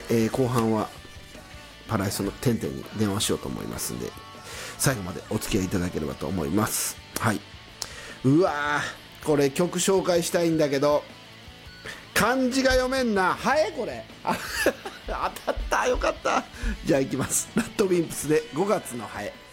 後半はパライソのてんてんに電話しようと思いますんで、最後までお付き合いいただければと思います。はい。うわー、これ曲紹介したいんだけど漢字が読めんな。これ当たった、よかった。じゃあいきます。ラッドウィンプスで5月のハエ。